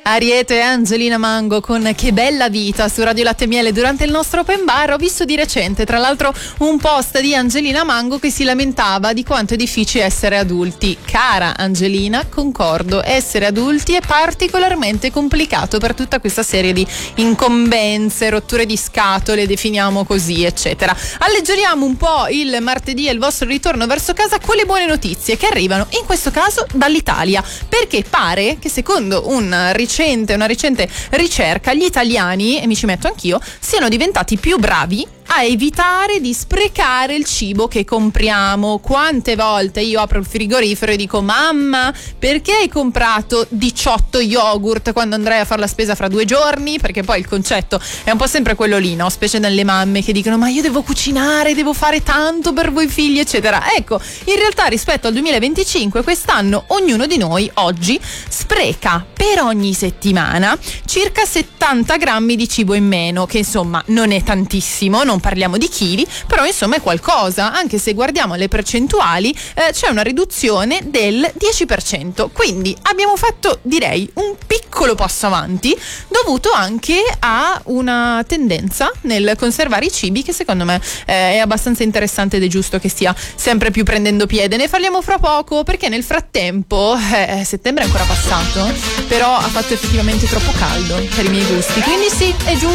Ariete e Angelina Mango con Che bella vita su Radio Latte e Miele durante il nostro open bar. Ho visto di recente tra l'altro un post di Angelina Mango che si lamentava di quanto è difficile essere adulti. Cara Angelina, concordo, essere adulti è particolarmente complicato per tutta questa serie di incombenze, rotture di scatole, definiamo così, eccetera. Alleggeriamo un po' il martedì e il vostro ritorno verso casa con le buone notizie che arrivano in questo caso dall'Italia, perché pare che secondo una recente ricerca gli italiani, e mi ci metto anch'io, siano diventati più bravi a evitare di sprecare il cibo che compriamo. Quante volte io apro il frigorifero e dico: mamma, perché hai comprato 18 yogurt quando andrai a fare la spesa fra 2 giorni? Perché poi il concetto è un po' sempre quello lì, no? Specie nelle mamme che dicono: ma io devo cucinare, devo fare tanto per voi figli, eccetera. Ecco, in realtà rispetto al 2025 quest'anno ognuno di noi oggi spreca per ogni settimana circa 70 grammi di cibo in meno, che insomma non è tantissimo, non parliamo di chili, però insomma è qualcosa. Anche se guardiamo le percentuali c'è una riduzione del 10%, quindi abbiamo fatto, direi, un piccolo passo avanti, dovuto anche a una tendenza nel conservare i cibi che secondo me è abbastanza interessante ed è giusto che stia sempre più prendendo piede. Ne parliamo fra poco, perché nel frattempo settembre è ancora passato, però ha fatto effettivamente troppo caldo per i miei gusti, quindi sì, è giusto